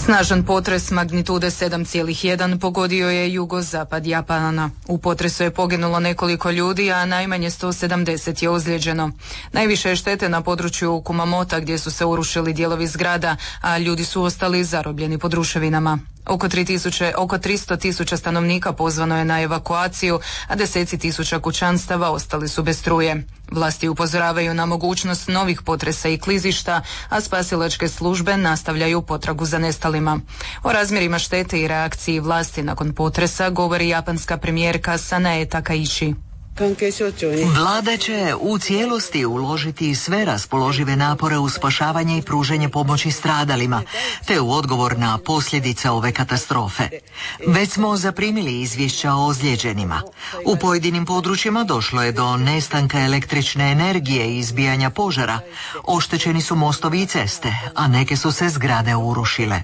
Snažan potres magnitude 7,1 pogodio je jugozapad Japana. U potresu je poginulo nekoliko ljudi, a najmanje 170 je ozlijeđeno. Najviše je štete na području Kumamota gdje su se urušili dijelovi zgrada, a ljudi su ostali zarobljeni pod ruševinama. Oko 300.000 stanovnika pozvano je na evakuaciju, a deseci tisuća kućanstava ostali su bez struje. Vlasti upozoravaju na mogućnost novih potresa i klizišta, a spasilačke službe nastavljaju potragu za nestalima. O razmjerima štete i reakciji vlasti nakon potresa govori japanska premijerka Sanae Takaichi. Vlada će u cijelosti uložiti sve raspoložive napore u spašavanje i pružanje pomoći stradalima, te u odgovor na posljedice ove katastrofe. Već smo zaprimili izvješća o ozlijeđenima. U pojedinim područjima došlo je do nestanka električne energije i izbijanja požara. Oštećeni su mostovi i ceste, a neke su se zgrade urušile.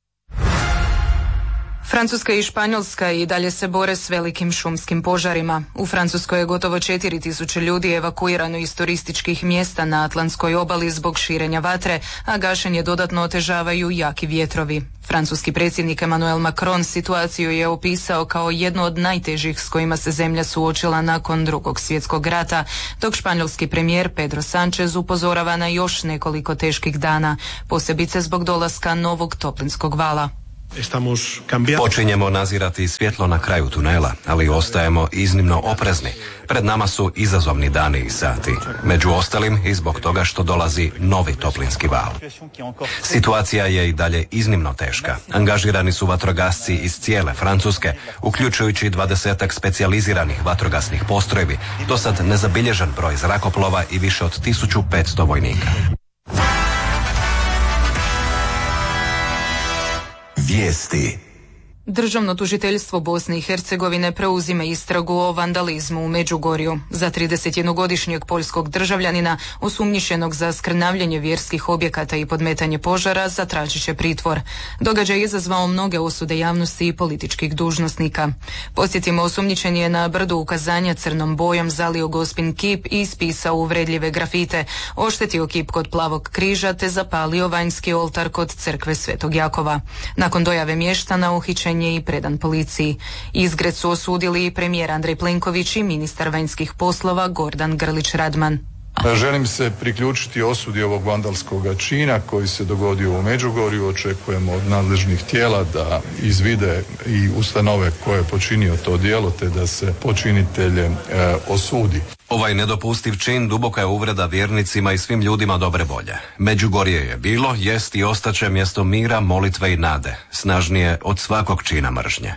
Francuska i Španjolska i dalje se bore s velikim šumskim požarima. U Francuskoj je gotovo 4.000 ljudi evakuirano iz turističkih mjesta na Atlantskoj obali zbog širenja vatre, a gašenje dodatno otežavaju jaki vjetrovi. Francuski predsjednik Emmanuel Macron situaciju je opisao kao jednu od najtežih s kojima se zemlja suočila nakon Drugog svjetskog rata, dok španjolski premijer Pedro Sánchez upozorava na još nekoliko teških dana, posebice zbog dolaska novog toplinskog vala. Počinjemo nazirati svjetlo na kraju tunela, ali ostajemo iznimno oprezni. Pred nama su izazovni dani i sati. Među ostalim i zbog toga što dolazi novi toplinski val. Situacija je i dalje iznimno teška. Angažirani su vatrogasci iz cijele Francuske, uključujući 20-ak specijaliziranih vatrogasnih postrojbi, dosad nezabilježen broj zrakoplova i više od 1500 vojnika. Vijesti. Državno tužiteljstvo Bosne i Hercegovine preuzima istragu o vandalizmu u Međugorju. Za 31-godišnjeg poljskog državljanina osumnjičenog za skrnavljenje vjerskih objekata i podmetanje požara zatražit će pritvor. Događaj je izazvao mnoge osude javnosti i političkih dužnosnika. Podsjetimo, osumnjičen je na brdu ukazanja crnom bojom zalio gospin kip i ispisao uvredljive grafite, oštetio kip kod Plavog križa te zapalio vanjski oltar kod crkve Svetog Jakova. Nakon dojave mještana uhićen je i predan policiji. Izgred su osudili i premijer Andrej Plenković i ministar vanjskih poslova Gordan Grlić Radman. Želim se priključiti osudi ovog vandalskog čina koji se dogodio u Međugorju. Očekujemo od nadležnih tijela da izvide i ustanove ko je počinio to djelo, te da se počinitelje osudi. Ovaj nedopustiv čin duboka je uvreda vjernicima i svim ljudima dobre volje. Međugorje je bilo, jest i ostaće mjesto mira, molitve i nade, snažnije od svakog čina mržnje.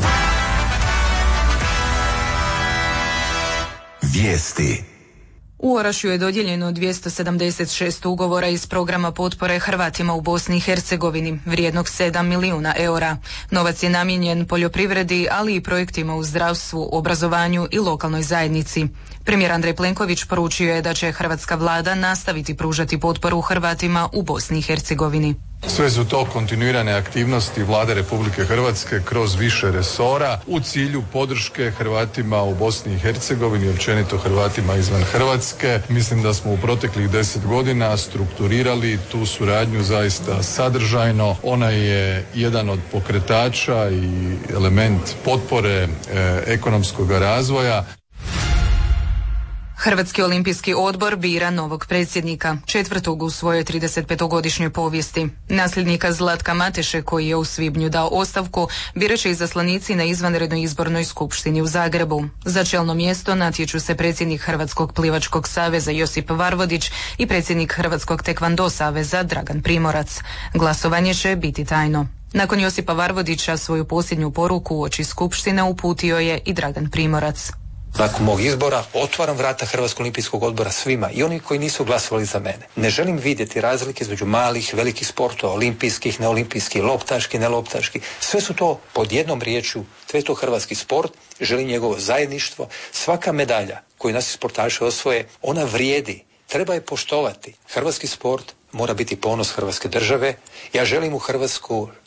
Vijesti. U Orašju je dodijeljeno 276 ugovora iz programa potpore Hrvatima u Bosni i Hercegovini, vrijednog 7 milijuna eura. Novac je namijenjen poljoprivredi, ali i projektima u zdravstvu, obrazovanju i lokalnoj zajednici. Premijer Andrej Plenković poručio je da će hrvatska vlada nastaviti pružati potporu Hrvatima u Bosni i Hercegovini. Sve su to kontinuirane aktivnosti Vlade Republike Hrvatske kroz više resora u cilju podrške Hrvatima u Bosni i Hercegovini, općenito Hrvatima izvan Hrvatske. Mislim da smo u proteklih 10 godina strukturirali tu suradnju zaista sadržajno. Ona je jedan od pokretača i element potpore ekonomskog razvoja. Hrvatski olimpijski odbor bira novog predsjednika, četvrtog u svojoj 35-godišnjoj povijesti. Nasljednika Zlatka Mateše, koji je u svibnju dao ostavku, birat će izaslanici na izvanrednoj izbornoj skupštini u Zagrebu. Za čelno mjesto natječu se predsjednik Hrvatskog plivačkog saveza Josip Varvodić i predsjednik Hrvatskog tekvando saveza Dragan Primorac. Glasovanje će biti tajno. Nakon Josipa Varvodića svoju posljednju poruku uoči skupštine uputio je i Dragan Primorac. Nakon mog izbora otvaram vrata Hrvatskog olimpijskog odbora svima i oni koji nisu glasovali za mene. Ne želim vidjeti razlike između malih, velikih sportova, olimpijskih, neolimpijskih, loptaški, neloptaški. Sve su to pod jednom riječju, sve to hrvatski sport, želim njegovo zajedništvo. Svaka medalja koju naši sportaši osvoje, ona vrijedi. Treba je poštovati. Hrvatski sport mora biti ponos Hrvatske države. Ja želim u Hrvatsku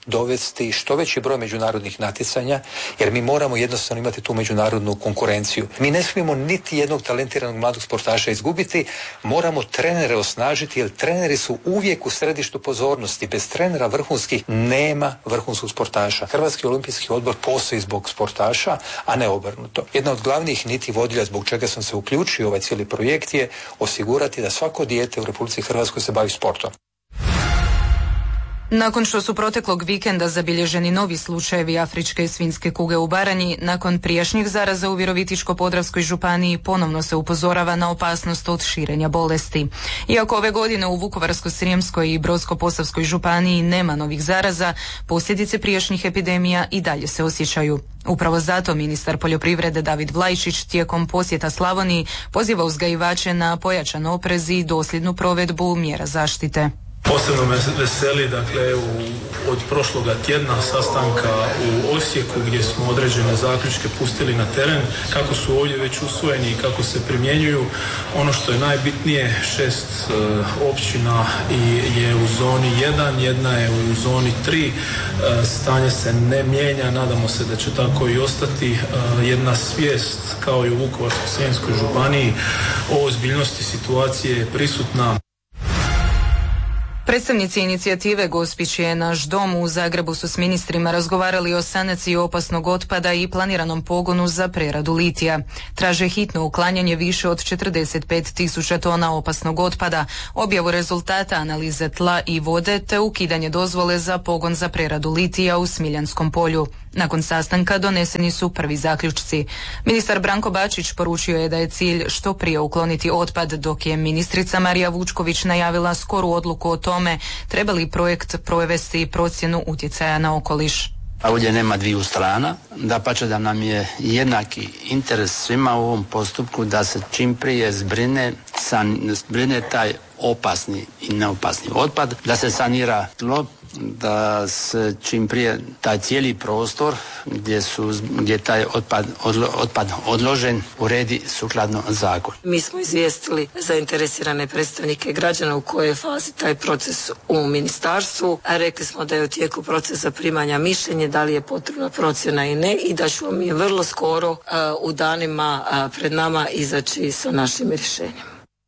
dovesti što veći broj međunarodnih natjecanja, jer mi moramo jednostavno imati tu međunarodnu konkurenciju. Mi ne smijemo niti jednog talentiranog mladog sportaša izgubiti, moramo trenere osnažiti, jer treneri su uvijek u središtu pozornosti. Bez trenera vrhunskih nema vrhunskog sportaša. Hrvatski olimpijski odbor postoji zbog sportaša, a ne obrnuto. Jedna od glavnih niti vodilja zbog čega sam se uključio u ovaj cijeli projekt je osigurati da svako dijete u Republici Hrvatskoj se bavi sportom. Nakon što su proteklog vikenda zabilježeni novi slučajevi afričke svinjske kuge u Baranji, nakon prijašnjih zaraza u Virovitičko-podravskoj županiji ponovno se upozorava na opasnost od širenja bolesti. Iako ove godine u Vukovarsko-srijemskoj i Brodsko-posavskoj županiji nema novih zaraza, posljedice prijašnjih epidemija i dalje se osjećaju. Upravo zato ministar poljoprivrede David Vlajčić tijekom posjeta Slavoniji poziva uzgajivače na pojačan oprez i dosljednu provedbu mjera zaštite. Posebno me veseli, od prošloga tjedna sastanka u Osijeku gdje smo određene zaključke pustili na teren, kako su ovdje već usvojeni i kako se primjenjuju. Ono što je najbitnije, 6 općina je u zoni 1, jedna je u zoni 3. Stanje se ne mijenja, nadamo se da će tako i ostati. Jedna svijest, kao i u Vukovarsko-srijemskoj županiji, o ozbiljnosti situacije je prisutna. Predstavnici inicijative Gospić je naš dom u Zagrebu su s ministrima razgovarali o sanaciji opasnog otpada i planiranom pogonu za preradu litija. Traže hitno uklanjanje više od 45.000 tona opasnog otpada, objavu rezultata analize tla i vode te ukidanje dozvole za pogon za preradu litija u Smiljanskom polju. Nakon sastanka doneseni su prvi zaključci. Ministar Branko Bačić poručio je da je cilj što prije ukloniti otpad, dok je ministrica Marija Vučković najavila skoru odluku o tome treba li projekt provesti procjenu utjecaja na okoliš. Ovdje nema dviju strana, dapače da nam je jednaki interes svima u ovom postupku da se čim prije zbrine taj opasni i neopasni otpad, da se sanira tlo, da se čim prije taj cijeli prostor gdje je taj otpad odložen uredi sukladno zakonu. Mi smo izvijestili zainteresirane predstavnike građana u kojoj je fazi taj proces u ministarstvu, a rekli smo da je u tijeku proces zaprimanja mišljenja, da li je potrebna procjena i ne, i da ćemo mi vrlo skoro u danima pred nama izaći sa našim rješenjem.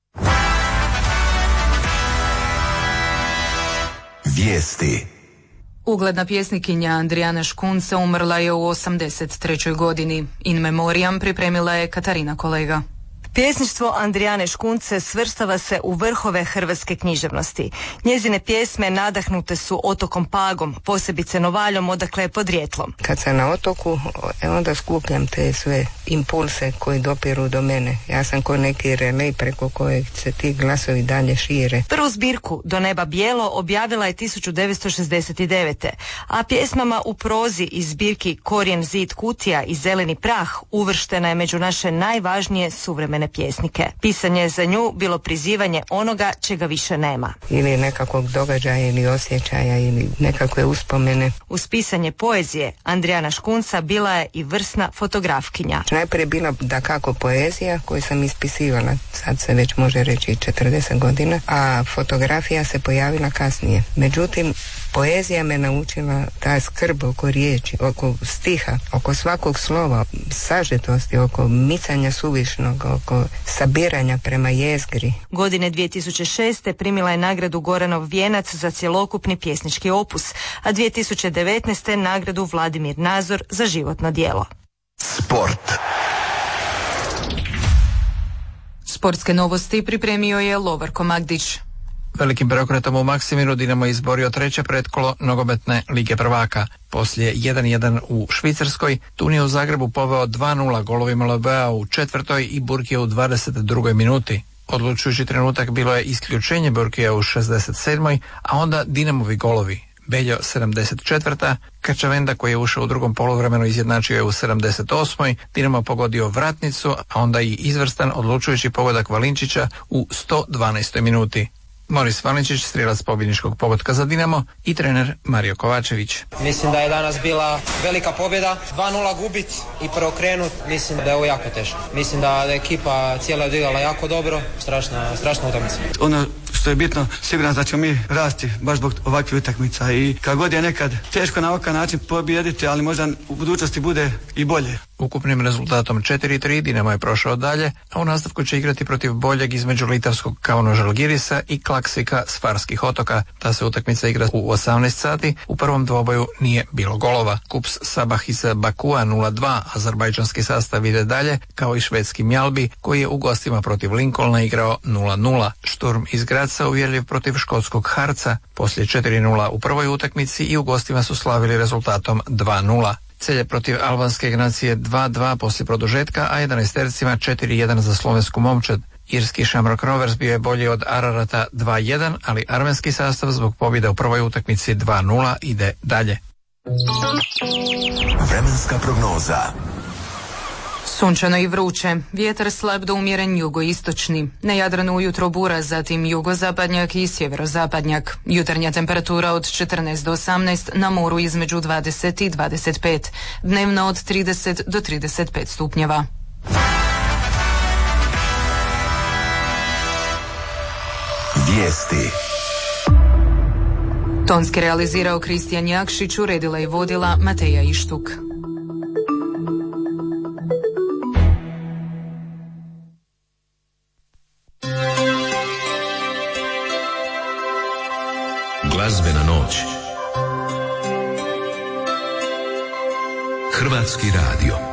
Vijesti. Ugledna pjesnikinja Andrijana Škunce umrla je u 83. godini. In memoriam pripremila je Katarina Kolega. Pjesništvo Andrijane Škunce svrstava se u vrhove hrvatske književnosti. Njezine pjesme nadahnute su otokom Pagom, posebice Novaljom, odakle je podrijetlom. Kad sam na otoku, onda skupljam te sve impulse koji dopiru do mene. Ja sam ko neki relej preko kojeg se ti glasovi dalje šire. Prvu zbirku Do neba bijelo objavila je 1969. A pjesmama u prozi iz zbirki Korijen, zid, kutija i Zeleni prah uvrštena je među naše najvažnije suvremene pjesnike. Pisanje je za nju bilo prizivanje onoga čega više nema. Ili nekakvog događaja ili osjećaja ili nekakve uspomene. Uz pisanje poezije Andrijana Škunca bila je i vrsna fotografkinja. Najprije bila dakako poezija koju sam ispisivala, sad se već može reći 40 godina, a fotografija se pojavila kasnije. Međutim, poezija me naučila ta skrb oko riječi, oko stiha, oko svakog slova, sažetosti, oko micanja suvišnog, oko sabiranja prema jezgri. Godine 2006. primila je nagradu Goranov vijenac za cjelokupni pjesnički opus, a 2019. nagradu Vladimir Nazor za životno djelo. Sport. Sportske novosti pripremio je Lovarko Magdić. Velikim preokretom u Maksimiru Dinamo je izborio treće pretkolo nogometne lige prvaka. Poslije 1-1 u Švicarskoj, Tun je u Zagrebu poveo 2-0 golovima Lobea u 4. i Burkija u 22. minuti. Odlučujući trenutak bilo je isključenje Burkija u 67. a onda Dinamovi golovi. Beljo 74. Kačavenda koji je ušao u drugom poluvremenu izjednačio je u 78. Dinamo pogodio vratnicu, a onda i izvrstan odlučujući pogodak Valinčića u 112. minuti. Moris Valinčić, strijelac pobjedničkog pogotka za Dinamo, i trener Mario Kovačević. Mislim da je danas bila velika pobjeda, 2-0 gubit i preokrenut, mislim da je ovo jako teško. Mislim da je ekipa cijela odigrala jako dobro, strašna utakmica. Ono što je bitno, siguran da ćemo mi rasti baš zbog ovakvih utakmica i kad god je nekad teško na ovakav način pobijediti, ali možda u budućnosti bude i bolje. Ukupnim rezultatom 4-3 Dinamo je prošao dalje, a u nastavku će igrati protiv boljeg između litavskog Kauno Žalgirisa i Klaksvika s Farskih otoka. Ta se utakmica igra u 18 sati. U prvom dvoboju nije bilo golova. Kups Sabah iz Bakua 0-2, azerbajdžanski sastav ide dalje, kao i švedski Mjalbi, koji je u gostima protiv Lincolna igrao 0-0. Šturm iz Graca uvjerljiv protiv škotskog Harca, poslije 4-0 u prvoj utakmici i u gostima su slavili rezultatom 2-0. Celje protiv albanske Ignacije 2-2 poslije produžetka, a 11-tercima 4-1 za slovensku Momčad. Irski Shamrock Rovers bio je bolji od Ararata 2-1, ali armenski sastav zbog pobjede u prvoj utakmici 2-0 ide dalje. Vremenska prognoza. Sunčano i vruće, vjetar slab do umjeren jugoistočni. Na Jadranu ujutro bura, zatim jugozapadnjak i sjeverozapadnjak. Jutarnja temperatura od 14 do 18, na moru između 20 i 25. Dnevno od 30 do 35 stupnjeva. Vijesti. Tonski realizirao Kristijan Jakšić, uredila i vodila Mateja Ištuk. Glazbena noć. Hrvatski radio.